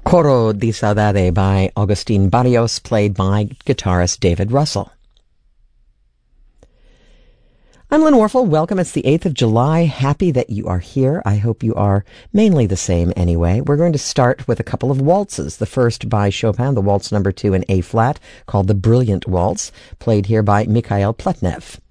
Coro di Saudade by Agustin Barrios, played by guitarist David Russell. I'm Lynn Warfel. Welcome. It's the 8th of July. Happy that you are here. I hope you are mainly the same anyway. We're going to start with a couple of waltzes. The first by Chopin, the waltz number 2 in A-flat, called the Brilliant Waltz, played here by Mikhail Pletnev.